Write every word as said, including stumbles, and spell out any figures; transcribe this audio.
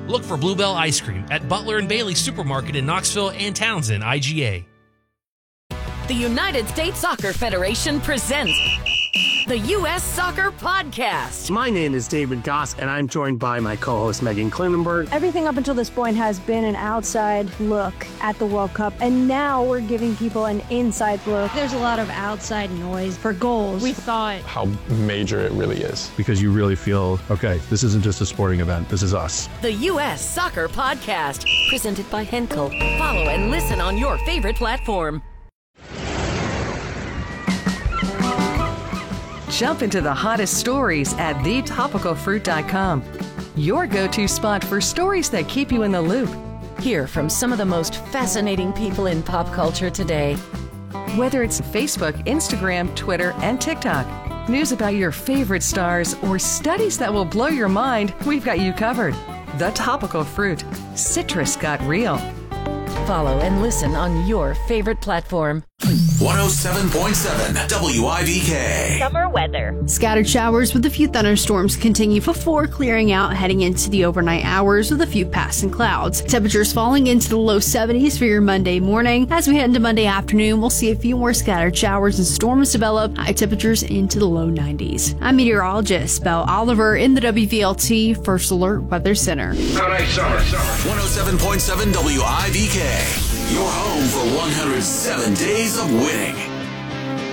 Look for Bluebell Ice Cream at Butler and Bailey Supermarket in Knoxville and Townsend, I G A. The United States Soccer Federation presents the U S Soccer Podcast. My name is David Goss, and I'm joined by my co-host Megan Klinenberg. Everything up until this point has been an outside look at the World Cup, and now we're giving people an inside look. There's a lot of outside noise for goals. We thought how major it really is. Because you really feel, okay, this isn't just a sporting event, this is us. The U S Soccer Podcast, presented by Henkel. Follow and listen on your favorite platform. Jump into the hottest stories at the topical fruit dot com. Your go-to spot for stories that keep you in the loop. Hear from some of the most fascinating people in pop culture today. Whether it's Facebook, Instagram, Twitter, and TikTok, news about your favorite stars, or studies that will blow your mind, we've got you covered. The Topical Fruit. Citrus got real. Follow and listen on your favorite platform. one oh seven point seven W I V K. Summer weather. Scattered showers with a few thunderstorms continue before clearing out heading into the overnight hours with a few passing clouds. Temperatures falling into the low seventies for your Monday morning. As we head into Monday afternoon, we'll see a few more scattered showers and storms develop. High temperatures into the low nineties. I'm meteorologist Belle Oliver in the W V L T First Alert Weather Center. Have a nice summer. one oh seven point seven W I V K. Your home for one hundred seven days of winning.